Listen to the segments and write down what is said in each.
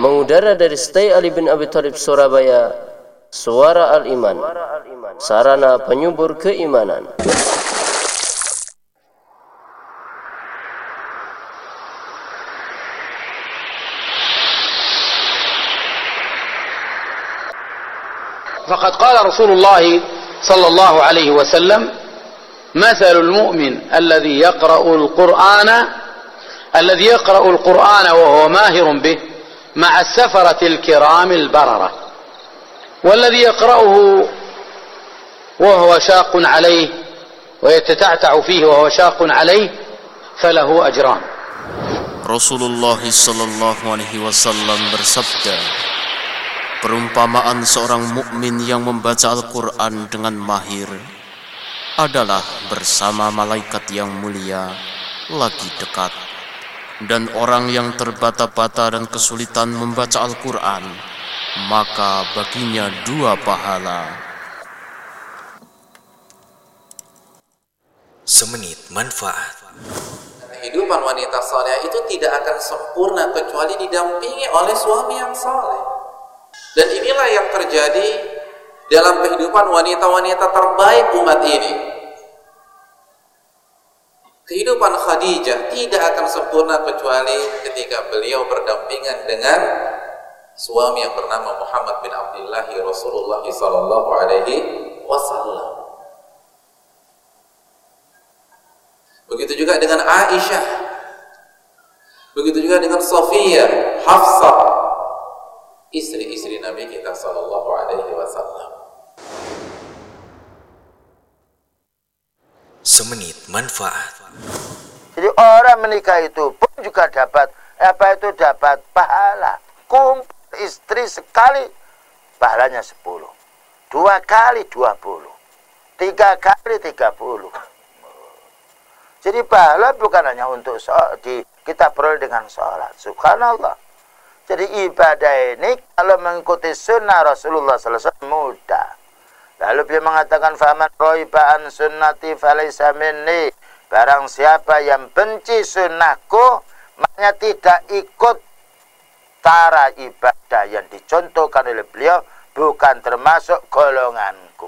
Mengudara dari Stay Ali bin Abi Thalib Surabaya, Suara Al-Iman, sarana penyubur keimanan. فقد قال رسول الله صلى الله عليه وسلم: مثل المؤمن الذي يقرأ القرآن وهو ماهر به مع السفرة الكرام البررة، والذي يقرأه وهو شاق عليه ويتتعتع فيه وهو شاق عليه فله أجران. Rasulullah sallallahu alaihi wasallam bersabda, perumpamaan seorang mukmin yang membaca Al-Quran dengan mahir adalah bersama malaikat yang mulia lagi dekat, dan orang yang terbata-bata dan kesulitan membaca Al-Quran, maka baginya 2 pahala. Semenit manfaat. Kehidupan wanita saleh itu tidak akan sempurna kecuali didampingi oleh suami yang saleh. Dan inilah yang terjadi dalam kehidupan wanita-wanita terbaik umat ini. Kehidupan Khadijah tidak akan sempurna kecuali ketika beliau berdampingan dengan suami yang bernama Muhammad bin Abdullah Rasulullah sallallahu alaihi wasallam. Begitu juga dengan Aisyah. Begitu juga dengan Sofia, Hafsah, istri-istri Nabi kita sallallahu alaihi wasallam. Semenit manfaat. Jadi orang menikah itu pun juga dapat dapat pahala. Kumpul istri sekali pahalanya 10, 2 kali 20, 3 kali 30. Jadi pahala bukan hanya untuk kita peroleh dengan sholat. Subhanallah. Jadi ibadah ini kalau mengikuti sunnah Rasulullah SAW mudah. Lalu dia mengatakan, faman roiba an sunnati falaysa minni. Barang siapa yang benci sunnahku, maknanya tidak ikut cara ibadah yang dicontohkan oleh beliau, bukan termasuk golonganku.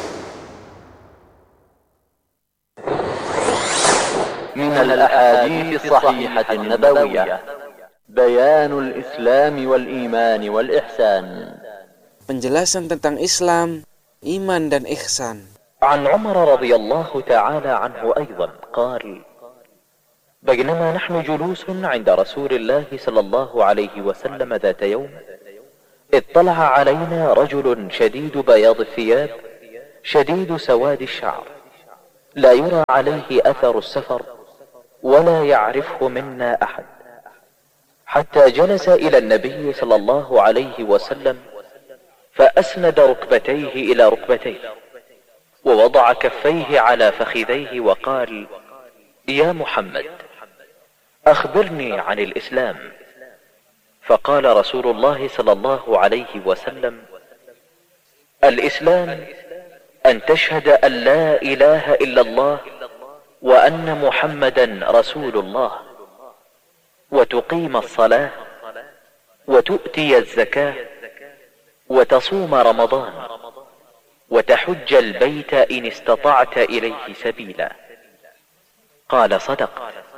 من الأحاديث الصحيحة النبوية بيان الإسلام والإيمان والإحسان. Penjelasan tentang Islam, iman dan ihsan. عن عمر رضي الله تعالى عنه أيضا قال: بينما نحن جلوس عند رسول الله صلى الله عليه وسلم ذات يوم اطلع علينا رجل شديد بياض الثياب شديد سواد الشعر لا يرى عليه أثر السفر ولا يعرفه منا أحد، حتى جلس إلى النبي صلى الله عليه وسلم فأسند ركبتيه إلى ركبتيه ووضع كفيه على فخذيه وقال: يا محمد أخبرني عن الإسلام. فقال رسول الله صلى الله عليه وسلم: الإسلام أن تشهد أن لا إله إلا الله وأن محمدا رسول الله وتقيم الصلاة وتؤتي الزكاة وتصوم رمضان وتحج البيت إن استطعت إليه سبيلا. قال: صدق.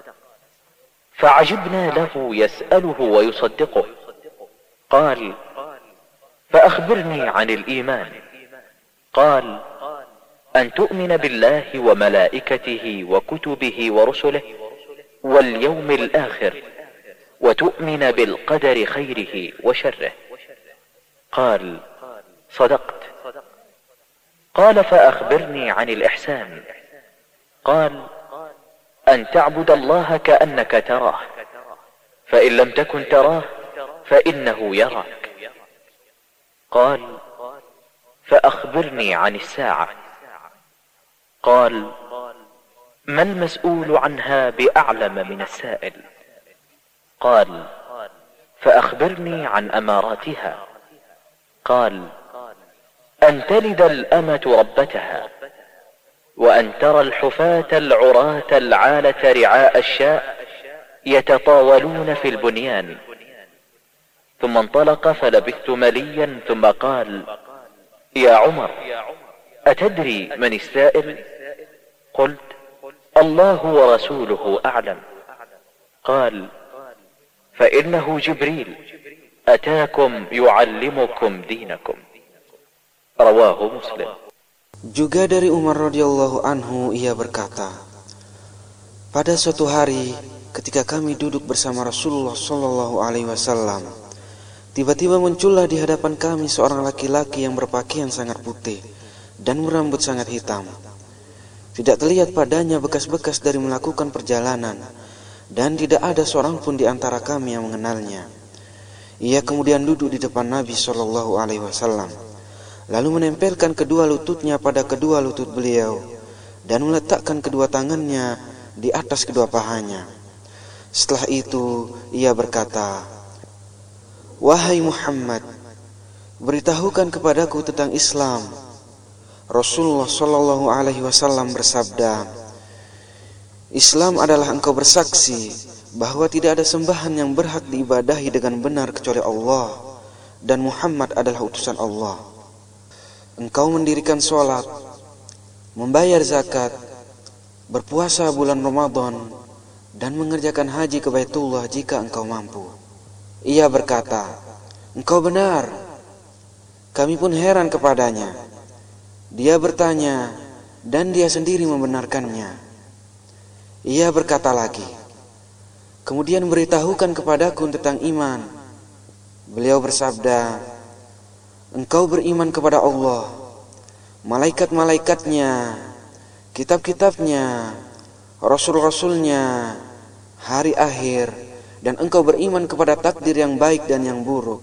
فعجبنا له يسأله ويصدقه. قال: فأخبرني عن الإيمان. قال: أن تؤمن بالله وملائكته وكتبه ورسله واليوم الآخر وتؤمن بالقدر خيره وشره. قال: صدقت. قال: فأخبرني عن الإحسان. قال: أن تعبد الله كأنك تراه، فإن لم تكن تراه فإنه يراك. قال: فأخبرني عن الساعة. قال: ما المسؤول عنها بأعلم من السائل. قال: فأخبرني عن أماراتها. قال: أن تلد الأمة ربتها، وأن ترى الحفاة العراة العالة رعاء الشاء يتطاولون في البنيان، ثم انطلق فلبثت مليا ثم قال: يا عمر، أتدري من السائل؟ قلت: الله ورسوله أعلم. قال: فإنه جبريل أتاكم يعلمكم دينكم. رواه مسلم. Juga dari Umar radhiyallahu anhu, ia berkata, pada suatu hari ketika kami duduk bersama Rasulullah sallallahu alaihi wasallam, tiba-tiba muncullah di hadapan kami seorang laki-laki yang berpakaian sangat putih dan berambut sangat hitam. Tidak terlihat padanya bekas-bekas dari melakukan perjalanan, dan tidak ada seorang pun di antara kami yang mengenalnya. Ia kemudian duduk di depan Nabi sallallahu alaihi wasallam, lalu menempelkan kedua lututnya pada kedua lutut beliau dan meletakkan kedua tangannya di atas kedua pahanya. Setelah itu ia berkata, "Wahai Muhammad, beritahukan kepadaku tentang Islam." Rasulullah sallallahu alaihi wasallam bersabda, "Islam adalah engkau bersaksi bahwa tidak ada sembahan yang berhak diibadahi dengan benar kecuali Allah, dan Muhammad adalah utusan Allah. Engkau mendirikan sholat, membayar zakat, berpuasa bulan Ramadan, dan mengerjakan haji ke Baitullah jika engkau mampu." Ia berkata, "Engkau benar." Kami pun heran kepadanya. Dia bertanya, dan dia sendiri membenarkannya. Ia berkata lagi, "Kemudian beritahukan kepadaku tentang iman." Beliau bersabda, "Engkau beriman kepada Allah, malaikat-malaikatnya, kitab-kitabnya, rasul-rasulnya, hari akhir, dan engkau beriman kepada takdir yang baik dan yang buruk."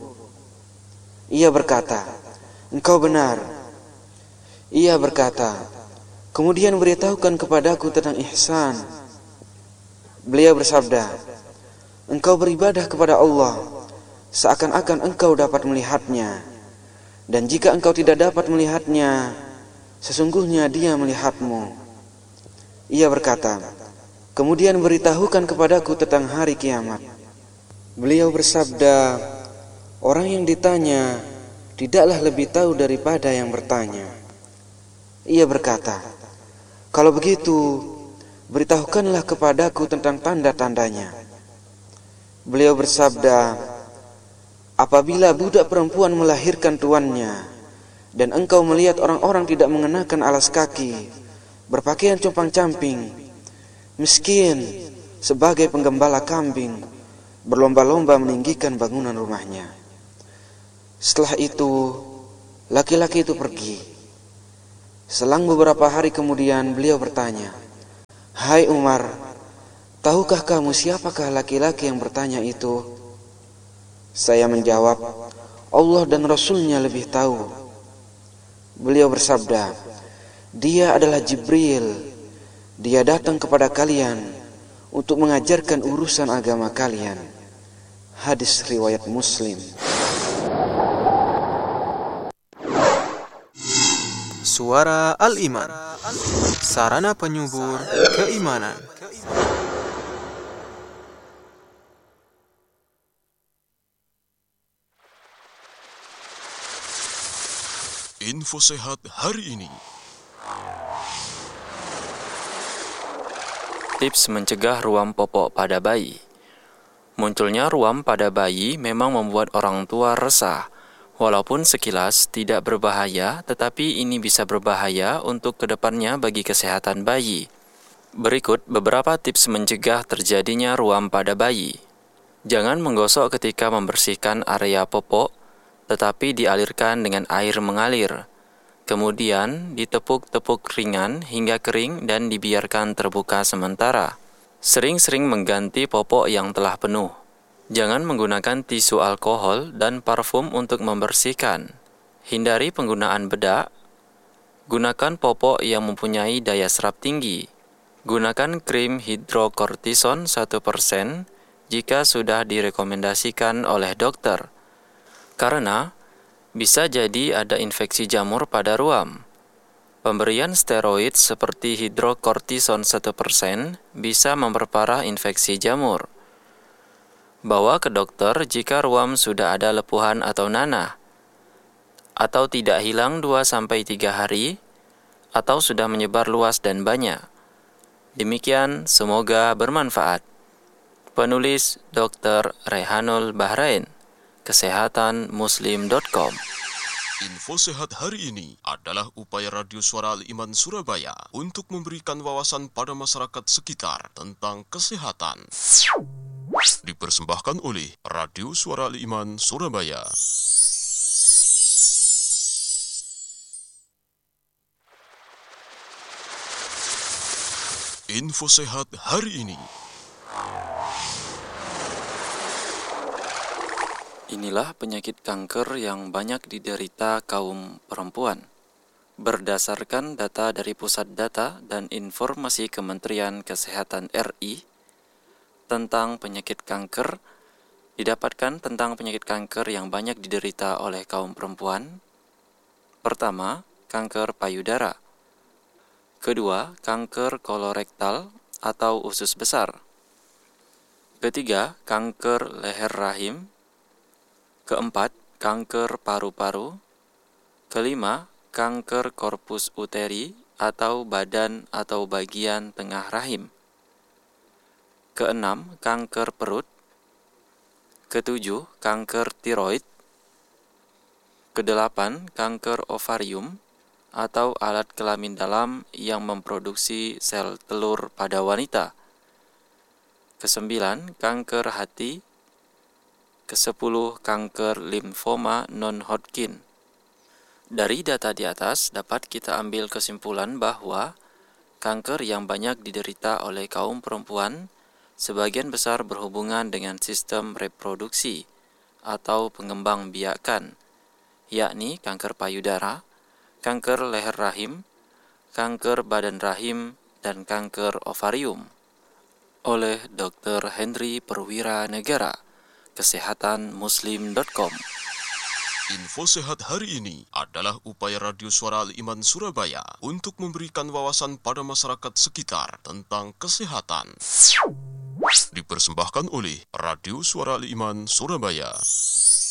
Ia berkata, "Engkau benar." Ia berkata, "Kemudian beritahukan kepadaku tentang ihsan." Beliau bersabda, "Engkau beribadah kepada Allah seakan-akan engkau dapat melihatnya, dan jika engkau tidak dapat melihatnya, sesungguhnya dia melihatmu." Ia berkata, "Kemudian beritahukan kepadaku tentang hari kiamat." Beliau bersabda, "Orang yang ditanya tidaklah lebih tahu daripada yang bertanya." Ia berkata, "Kalau begitu, beritahukanlah kepadaku tentang tanda-tandanya." Beliau bersabda, "Apabila budak perempuan melahirkan tuannya, dan engkau melihat orang-orang tidak mengenakan alas kaki, berpakaian compang-camping, miskin sebagai penggembala kambing, berlomba-lomba meninggikan bangunan rumahnya." Setelah itu, laki-laki itu pergi. Selang beberapa hari kemudian beliau bertanya, "Hai Umar, tahukah kamu siapakah laki-laki yang bertanya itu?" Saya menjawab, "Allah dan Rasulnya lebih tahu." Beliau bersabda, "Dia adalah Jibril. Dia datang kepada kalian untuk mengajarkan urusan agama kalian." Hadis riwayat Muslim. Suara Al-Iman, sarana penyubur keimanan. Info sehat hari ini. Tips mencegah ruam popok pada bayi. Munculnya ruam pada bayi memang membuat orang tua resah. Walaupun sekilas tidak berbahaya, tetapi ini bisa berbahaya untuk kedepannya bagi kesehatan bayi. Berikut beberapa tips mencegah terjadinya ruam pada bayi. Jangan menggosok ketika membersihkan area popok, tetapi dialirkan dengan air mengalir. Kemudian ditepuk-tepuk ringan hingga kering dan dibiarkan terbuka sementara. Sering-sering mengganti popok yang telah penuh. Jangan menggunakan tisu alkohol dan parfum untuk membersihkan. Hindari penggunaan bedak. Gunakan popok yang mempunyai daya serap tinggi. Gunakan krim hidrokortison 1% jika sudah direkomendasikan oleh dokter. Karena bisa jadi ada infeksi jamur pada ruam. Pemberian steroid seperti hidrokortison 1% bisa memperparah infeksi jamur. Bawa ke dokter jika ruam sudah ada lepuhan atau nanah, atau tidak hilang 2-3 hari, atau sudah menyebar luas dan banyak. Demikian, semoga bermanfaat. Penulis Dr. Rehanul Bahrain, kesehatanmuslim.com. Info sehat hari ini adalah upaya Radio Suara Al-Iman Surabaya untuk memberikan wawasan pada masyarakat sekitar tentang kesehatan. Dipersembahkan oleh Radio Suara Al-Iman Surabaya. Info sehat hari ini. Inilah penyakit kanker yang banyak diderita kaum perempuan. Berdasarkan data dari Pusat Data dan Informasi Kementerian Kesehatan RI tentang penyakit kanker, didapatkan tentang penyakit kanker yang banyak diderita oleh kaum perempuan. Pertama, kanker payudara. Kedua, kanker kolorektal atau usus besar. Ketiga, kanker leher rahim. Keempat, kanker paru-paru. Kelima, kanker korpus uteri atau badan atau bagian tengah rahim. Keenam, kanker perut. Ketujuh, kanker tiroid. Kedelapan, kanker ovarium atau alat kelamin dalam yang memproduksi sel telur pada wanita. Kesembilan, kanker hati. Ke-10, kanker limfoma non-Hodgkin. Dari data di atas dapat kita ambil kesimpulan bahwa kanker yang banyak diderita oleh kaum perempuan sebagian besar berhubungan dengan sistem reproduksi atau pengembang biakan, yakni kanker payudara, kanker leher rahim, kanker badan rahim, dan kanker ovarium. Oleh Dr. Henry Perwira Negara, kesehatanmuslim.com. Info sehat hari ini adalah upaya Radio Suara Al-Iman Surabaya untuk memberikan wawasan pada masyarakat sekitar tentang kesehatan. Dipersembahkan oleh Radio Suara Al-Iman Surabaya.